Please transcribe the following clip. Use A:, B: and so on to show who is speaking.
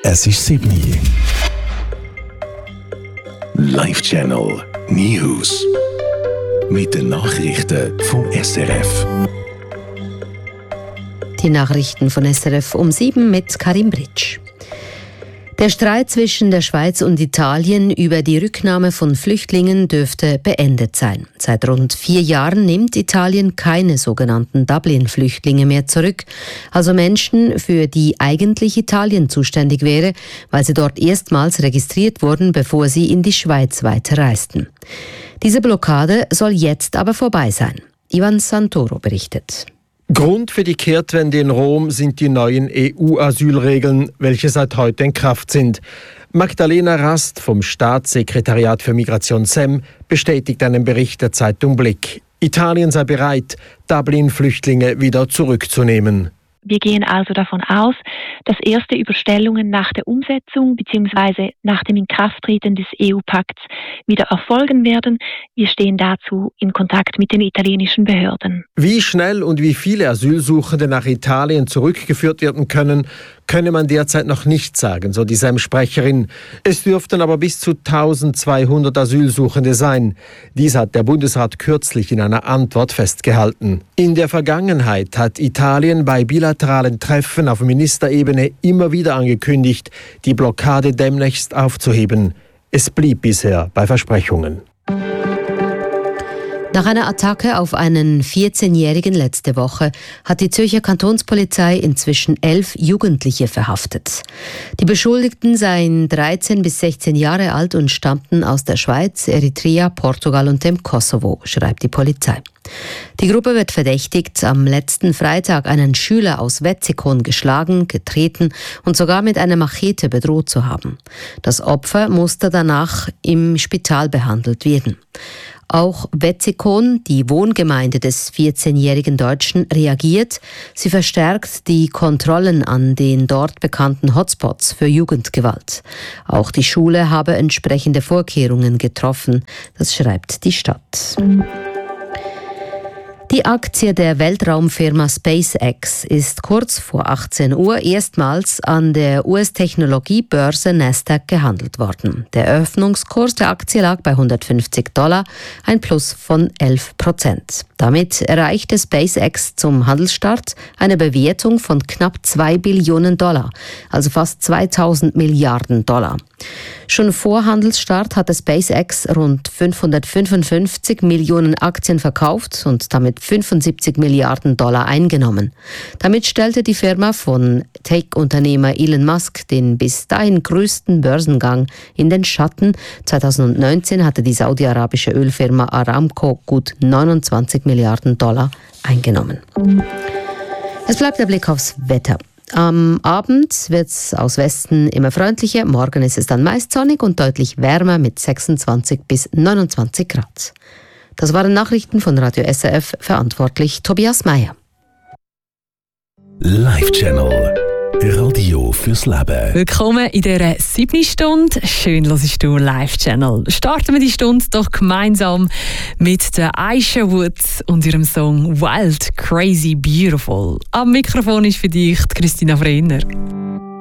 A: Es ist 7 Uhr. Live Channel News. Mit den Nachrichten vom SRF.
B: Die Nachrichten von SRF um 7 mit Karim Britsch. Der Streit zwischen der Schweiz und Italien über die Rücknahme von Flüchtlingen dürfte beendet sein. Seit rund 4 Jahren nimmt Italien keine sogenannten Dublin-Flüchtlinge mehr zurück, also Menschen, für die eigentlich Italien zuständig wäre, weil sie dort erstmals registriert wurden, bevor sie in die Schweiz weiterreisten. Diese Blockade soll jetzt aber vorbei sein. Ivan Santoro berichtet.
C: Grund für die Kehrtwende in Rom sind die neuen EU-Asylregeln, welche seit heute in Kraft sind. Magdalena Rast vom Staatssekretariat für Migration SEM bestätigt einen Bericht der Zeitung Blick. Italien sei bereit, Dublin-Flüchtlinge wieder zurückzunehmen.
D: Wir gehen also davon aus, dass erste Überstellungen nach der Umsetzung bzw. nach dem Inkrafttreten des EU-Pakts wieder erfolgen werden. Wir stehen dazu in Kontakt mit den italienischen Behörden.
C: Wie schnell und wie viele Asylsuchende nach Italien zurückgeführt werden können, könne man derzeit noch nicht sagen, so die SEM-Sprecherin. Es dürften aber bis zu 1200 Asylsuchende sein. Dies hat der Bundesrat kürzlich in einer Antwort festgehalten. In der Vergangenheit hat Italien bei bilateralen Treffen auf Ministerebene immer wieder angekündigt, die Blockade demnächst aufzuheben. Es blieb bisher bei Versprechungen.
B: Nach einer Attacke auf einen 14-Jährigen letzte Woche hat die Zürcher Kantonspolizei inzwischen 11 Jugendliche verhaftet. Die Beschuldigten seien 13 bis 16 Jahre alt und stammten aus der Schweiz, Eritrea, Portugal und dem Kosovo, schreibt die Polizei. Die Gruppe wird verdächtigt, am letzten Freitag einen Schüler aus Wetzikon geschlagen, getreten und sogar mit einer Machete bedroht zu haben. Das Opfer musste danach im Spital behandelt werden. Auch Wetzikon, die Wohngemeinde des 14-jährigen Deutschen, reagiert. Sie verstärkt die Kontrollen an den dort bekannten Hotspots für Jugendgewalt. Auch die Schule habe entsprechende Vorkehrungen getroffen, das schreibt die Stadt. Die Aktie der Weltraumfirma SpaceX ist kurz vor 18 Uhr erstmals an der US-Technologiebörse Nasdaq gehandelt worden. Der Eröffnungskurs der Aktie lag bei $150, ein Plus von 11%. Damit erreichte SpaceX zum Handelsstart eine Bewertung von knapp $2 Billionen, also fast 2000 Milliarden Dollar. Schon vor Handelsstart hatte SpaceX rund 555 Millionen Aktien verkauft und damit 75 Milliarden Dollar eingenommen. Damit stellte die Firma von Tech-Unternehmer Elon Musk den bis dahin größten Börsengang in den Schatten. 2019 hatte die saudi-arabische Ölfirma Aramco gut 29 Milliarden Dollar eingenommen. Es bleibt der Blick aufs Wetter. Am Abend wird es aus Westen immer freundlicher, morgen ist es dann meist sonnig und deutlich wärmer mit 26 bis 29 Grad. Das waren Nachrichten von Radio SRF, verantwortlich Tobias Meyer.
A: Live Channel Radio fürs Leben.
E: Willkommen in dieser 7. Stunde. Schön hörst du Live Channel. Starten wir die Stunde doch gemeinsam mit der Aisha Woods und ihrem Song Wild, Crazy, Beautiful. Am Mikrofon ist für dich Christina Freiner.